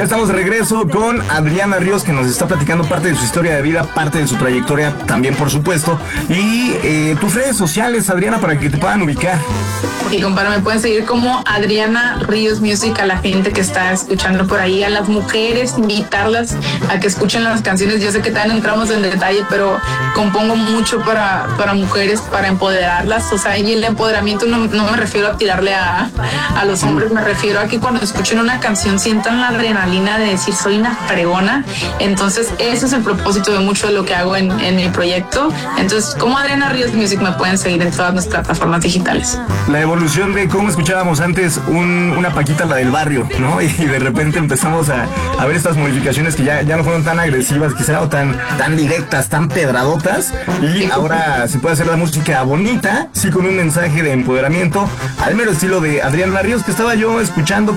Ya estamos de regreso con Adriana Ríos, que nos está platicando parte de su historia de vida, parte de su trayectoria también, por supuesto. Y tus redes sociales, Adriana, para que te puedan ubicar. Y compadre, me pueden seguir como Adriana Ríos Music, a la gente que está escuchando por ahí, a las mujeres, invitarlas a que escuchen las canciones. Yo sé que también entramos en detalle, pero compongo mucho para mujeres, para empoderarlas. O sea, y el empoderamiento no me refiero a tirarle a los hombres, me refiero a que cuando escuchen una canción sientan la adrenalina de decir soy una fregona. Entonces ese es el propósito de mucho de lo que hago en mi proyecto. Entonces, como Adriana Ríos Music, me pueden seguir en todas nuestras plataformas digitales. La evolución de cómo escuchábamos antes una Paquita, la del barrio, ¿no? Y de repente empezamos a ver estas modificaciones que ya no fueron tan agresivas quizá, o tan directas, tan pedradotas, y ahora se puede hacer la música bonita, sí, con un mensaje de empoderamiento, al mero estilo de Adriana Ríos, que estaba yo escuchando